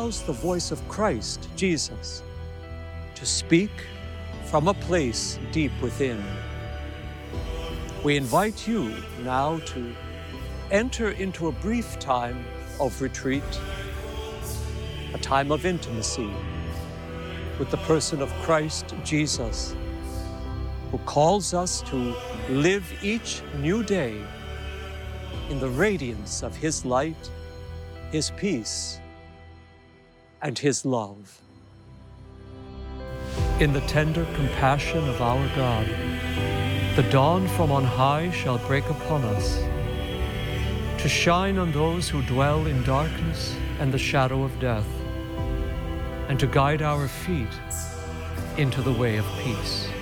allows the voice of Christ, Jesus, to speak from a place deep within. We invite you now to enter into a brief time of retreat, a time of intimacy with the person of Christ Jesus, who calls us to live each new day in the radiance of His light, His peace, and His love. In the tender compassion of our God, the dawn from on high shall break upon us, to shine on those who dwell in darkness and the shadow of death, and to guide our feet into the way of peace.